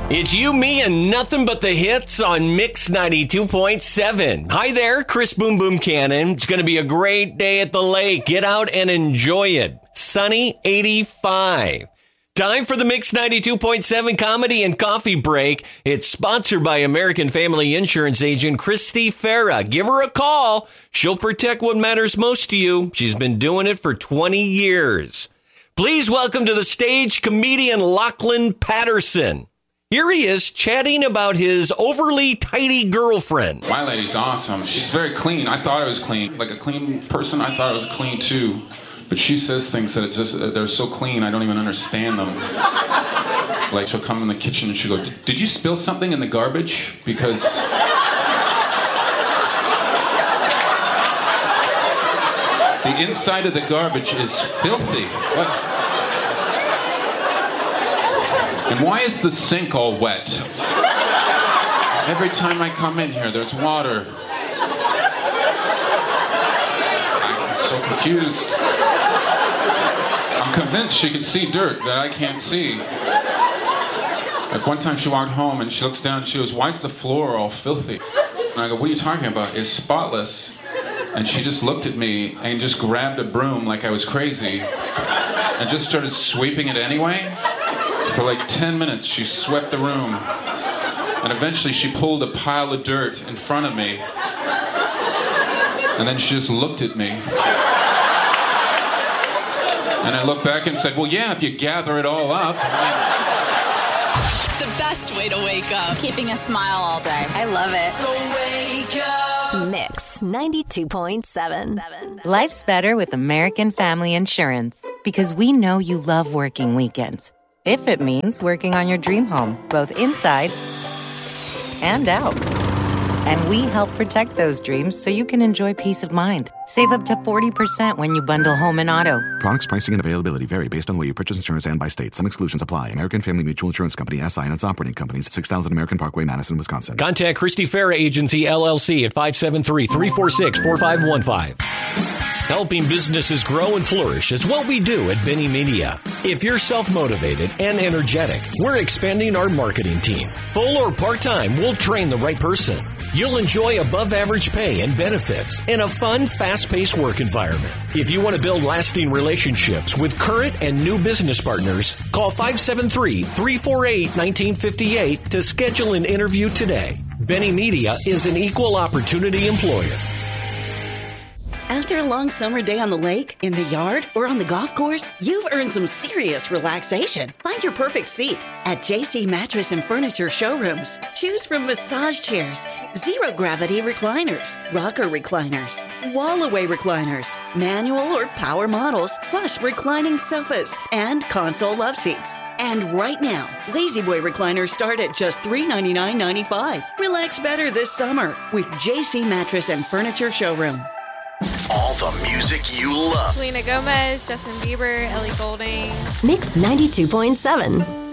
It's you, me, and nothing but the hits on Mix 92.7. Hi there, Chris Boom Boom Cannon. It's going to be a great day at the lake. Get out and enjoy it. Sunny 85. Time for the Mix 92.7 Comedy and Coffee Break. It's sponsored by American Family Insurance agent Christy Farah. Give her a call. She'll protect what matters most to you. She's been doing it for 20 years. Please welcome to the stage comedian Lachlan Patterson. Here he is chatting about his overly tidy girlfriend. My lady's awesome. She's very clean. I thought I was clean. Like a clean person, I thought I was clean too. But she says things that they're so clean, I don't even understand them. Like she'll come in the kitchen and she'll go, "Did you spill something in the garbage? Because the inside of the garbage is filthy." What? And why is the sink all wet? Every time I come in here, there's water. I'm so confused. I'm convinced she can see dirt that I can't see. Like one time she walked home and she looks down and she goes, "Why is the floor all filthy?" And I go, "What are you talking about? It's spotless." And she just looked at me and just grabbed a broom like I was crazy and just started sweeping it anyway. For like 10 minutes, she swept the room. And eventually she pulled a pile of dirt in front of me. And then she just looked at me. And I looked back and said, "Well, yeah, if you gather it all up." The best way to wake up. Keeping a smile all day. I love it. So wake up. Mix 92.7. Life's better with American Family Insurance because we know you love working weekends. If it means working on your dream home, both inside and out. And we help protect those dreams so you can enjoy peace of mind. Save up to 40% when you bundle home and auto. Products, pricing, and availability vary based on where you purchase insurance and by state. Some exclusions apply. American Family Mutual Insurance Company, SI, and its operating companies, 6000 American Parkway, Madison, Wisconsin. Contact Christy Farah Agency, LLC at 573-346-4515. Helping businesses grow and flourish is what we do at Benny Media. If you're self-motivated and energetic, we're expanding our marketing team. Full or part-time, we'll train the right person. You'll enjoy above-average pay and benefits in a fun, fast-paced work environment. If you want to build lasting relationships with current and new business partners, call 573-348-1958 to schedule an interview today. Benny Media is an equal opportunity employer. After a long summer day on the lake, in the yard, or on the golf course, you've earned some serious relaxation. Find your perfect seat at JC Mattress and Furniture Showrooms. Choose from massage chairs, zero-gravity recliners, rocker recliners, wall-away recliners, manual or power models, plus reclining sofas, and console love seats. And right now, Lazy Boy recliners start at just $399.95. Relax better this summer with JC Mattress and Furniture Showroom. All the music you love. Selena Gomez, Justin Bieber, Ellie Goulding. Mix 92.7.